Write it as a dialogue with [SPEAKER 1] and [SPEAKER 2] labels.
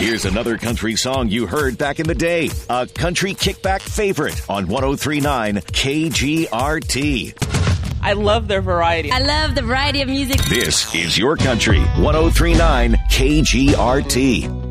[SPEAKER 1] Here's another country song you heard back in the day. A country kickback favorite on 103.9 KGRT.
[SPEAKER 2] I love their variety.
[SPEAKER 3] I love the variety of music.
[SPEAKER 1] This is your country, 103.9 KGRT.